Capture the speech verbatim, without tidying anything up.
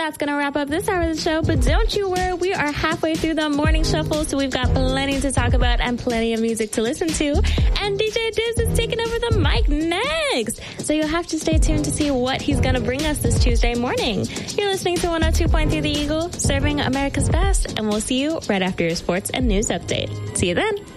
that's going to wrap up this hour of the show. But don't you worry, we are halfway through the morning shuffle, so we've got plenty to talk about and plenty of music to listen to. And D J Diz is taking over the mic next. So you'll have to stay tuned to see what he's going to bring us this Tuesday morning. You're listening to one oh two point three The Eagle, serving America's best, and we'll see you right after your sports and news update. See you then.